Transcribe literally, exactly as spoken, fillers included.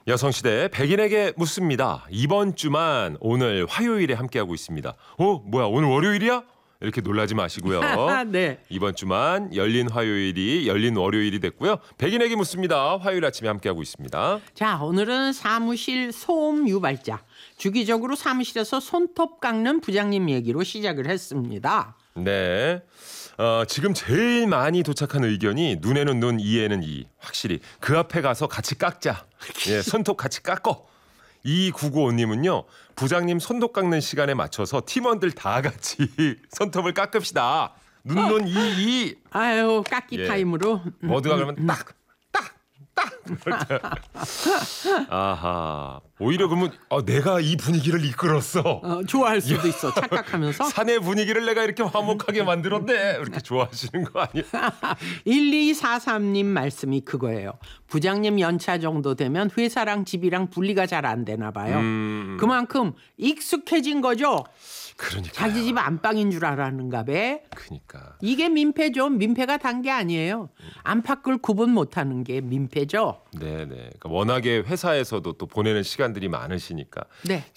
여성시대 백인에게 묻습니다. 이번 주만 오늘 화요일에 함께하고 있습니다. 어? 뭐야 오늘 월요일이야? 이렇게 놀라지 마시고요. 네. 이번 주만 열린 화요일이 열린 월요일이 됐고요. 백인에게 묻습니다. 화요일 아침에 함께하고 있습니다. 자, 오늘은 사무실 소음 유발자. 주기적으로 사무실에서 손톱 깎는 부장님 얘기로 시작을 했습니다. 네. 어, 지금 제일 많이 도착한 의견이 눈에는 눈, 이에는 이. 확실히 그 앞에 가서 같이 깎자. 예, 손톱 같이 깎어. 이구구오님은요. 부장님 손톱 깎는 시간에 맞춰서 팀원들 다 같이 손톱을 깎읍시다. 눈, 눈, 이, 이. 아유, 깎기 예. 타임으로. 모두가 그러면 딱, 딱, 딱. 아하. 오히려 그러면 어, 내가 이 분위기를 이끌었어. 어, 좋아할 수도 있어. 착각하면서. 사내 분위기를 내가 이렇게 화목하게 만들었네. 이렇게 좋아하시는 거 아니에요? 일이사삼님 말씀이 그거예요. 부장님 연차 정도 되면 회사랑 집이랑 분리가 잘 안 되나 봐요. 음. 그만큼 익숙해진 거죠. 그러니까. 자기 집 안방인 줄 알았는가 봐. 그러니까. 이게 민폐죠. 민폐가 단 게 아니에요. 안팎을 구분 못하는 게 민폐죠. 네네. 그러니까 워낙에 회사에서도 또 보내는 시간들이 많으시니까. 네.